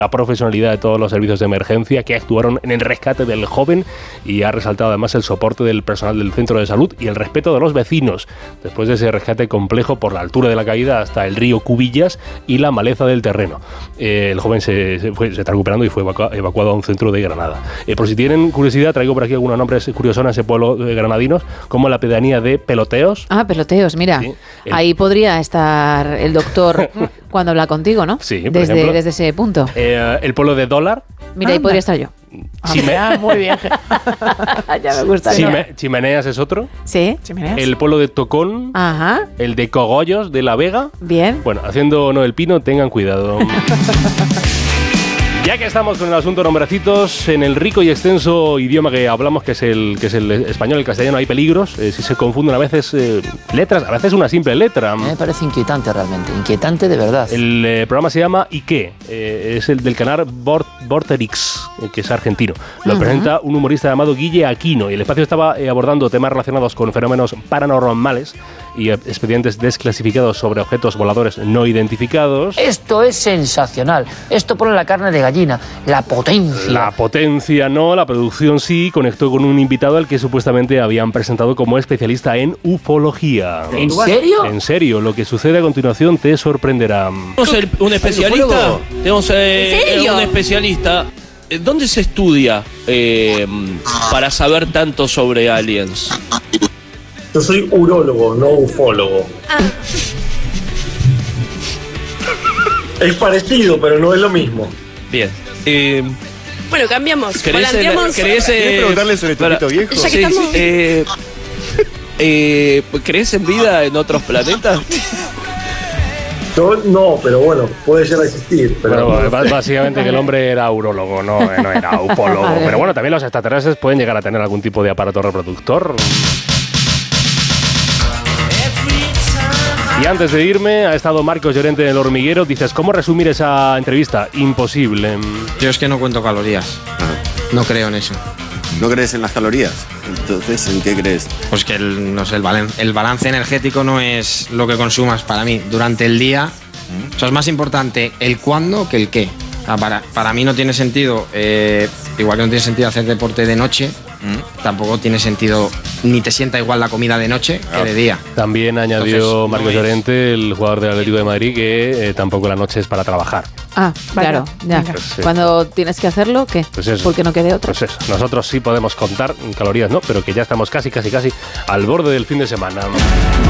la profesionalidad de todos los servicios de emergencia que actuaron en el rescate del joven y ha resaltado además el soporte del personal del centro de salud y el respeto de los vecinos después de ese rescate complejo por la altura de la caída hasta el río Cubillas y la maleza del terreno. El joven se está recuperando y fue evacuado a un centro de Granada. Por si tienen curiosidad, traigo por aquí algunos nombres curiosos en ese pueblo de granadinos, como la pedanía de Peloteos. Ah, Peloteos, mira. Sí, ahí podría estar el doctor cuando habla contigo, ¿no? Sí, desde ese punto. El pueblo de Dólar. Mira, ahí podría estar yo. Muy bien. Ya me gusta. Chimeneas es otro. Sí, Chimeneas. El pueblo de Tocón. Ajá. El de Cogollos de La Vega. Bien. Bueno, haciendo o no el pino, tengan cuidado. Ya que estamos con el asunto nombrecitos, en el rico y extenso idioma que hablamos, que es el español, el castellano, hay peligros. Si se confunden a veces letras, a veces una simple letra. Me parece inquietante realmente, inquietante de verdad. El programa se llama ¿Y qué? Es el del canal Vorterix, que es argentino. Lo presenta un humorista llamado Guille Aquino y el espacio estaba abordando temas relacionados con fenómenos paranormales y expedientes desclasificados sobre objetos voladores no identificados. Esto es sensacional. Esto pone la carne de gallina. La potencia. La potencia no, la producción sí. Conectó con un invitado al que supuestamente habían presentado como especialista en ufología. ¿En serio? En serio. Lo que sucede a continuación te sorprenderá. Tenemos un especialista. Tenemos un especialista. ¿Dónde se estudia para saber tanto sobre aliens? Yo soy urólogo, no ufólogo. Es parecido, pero no es lo mismo. Bien. Bueno, cambiamos. ¿Querés preguntarle sobre tu pito viejo? Ya que ¿Crees en vida en otros planetas? Yo no, pero bueno, puede llegar a existir. Pero bueno, básicamente que el hombre era urólogo, no era ufólogo. Pero bueno, también los extraterrestres pueden llegar a tener algún tipo de aparato reproductor. Y antes de irme, ha estado Marcos Llorente en El Hormiguero. Dices, ¿cómo resumir esa entrevista? Imposible. Yo es que no cuento calorías. No creo en eso. ¿No crees en las calorías? Entonces, ¿en qué crees? Pues que el balance energético no es lo que consumas para mí durante el día. O sea, es más importante el cuándo que el qué. O sea, para mí no tiene sentido, igual que no tiene sentido hacer deporte de noche, tampoco tiene sentido, ni te sienta igual la comida de noche que de día. También añadió Marcos Llorente, el jugador del Atlético de Madrid, que tampoco la noche es para trabajar. Ah, claro, ya. Pues sí. Cuando tienes que hacerlo, ¿qué? Pues eso. Porque no quede otra. Pues eso. Nosotros sí podemos contar calorías, ¿no? Pero que ya estamos casi al borde del fin de semana.